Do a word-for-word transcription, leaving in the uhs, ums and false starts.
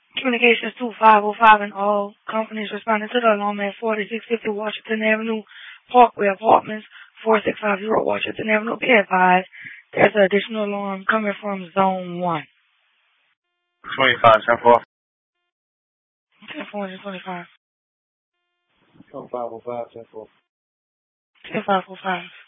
Communications two five oh five and all companies responding to the alarm at forty-six fifty Washington Avenue, Parkway Apartments, four six five zero Washington Avenue. Be advised, there's an additional alarm coming from Zone one. twenty-five, ten four. ten four, twenty-five. ten five oh five, ten four. ten five oh five.